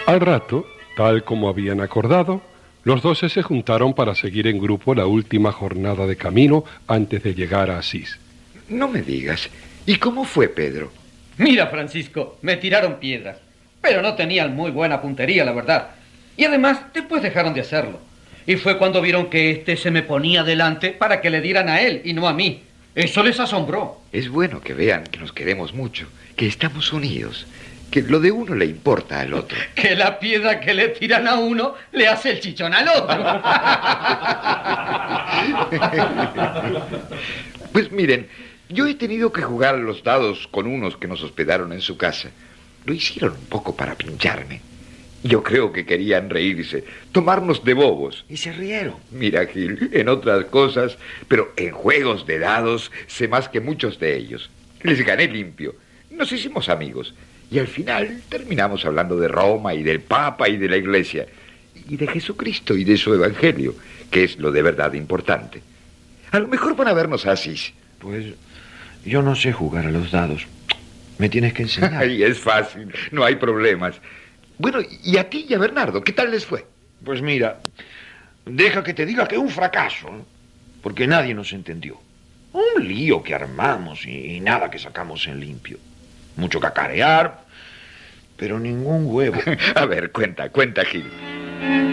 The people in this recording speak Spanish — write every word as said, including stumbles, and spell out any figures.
Al rato, tal como habían acordado, los doce se juntaron para seguir en grupo la última jornada de camino antes de llegar a Asís. No me digas. ¿Y cómo fue, Pedro? Mira, Francisco, me tiraron piedras, pero no tenían muy buena puntería, la verdad. Y además, después dejaron de hacerlo. Y fue cuando vieron que este se me ponía delante para que le dieran a él y no a mí. Eso les asombró. Es bueno que vean que nos queremos mucho, que estamos unidos, que lo de uno le importa al otro. Que la piedra que le tiran a uno le hace el chichón al otro. Pues miren, yo he tenido que jugar a los dados con unos que nos hospedaron en su casa. Lo hicieron un poco para pincharme. Yo creo que querían reírse, tomarnos de bobos. Y se rieron. Mira, Gil, en otras cosas, pero en juegos de dados sé más que muchos de ellos. Les gané limpio. Nos hicimos amigos. Y al final terminamos hablando de Roma y del Papa y de la Iglesia. Y de Jesucristo y de su Evangelio, que es lo de verdad importante. A lo mejor van a vernos a Asís. Pues yo no sé jugar a los dados. Me tienes que enseñar. Ay, es fácil, no hay problemas. Bueno, y a ti y a Bernardo, ¿qué tal les fue? Pues mira, deja que te diga que un fracaso, ¿eh? Porque nadie nos entendió. Un lío que armamos y, y nada que sacamos en limpio. Mucho cacarear, pero ningún huevo. A ver, cuenta, cuenta, Gil.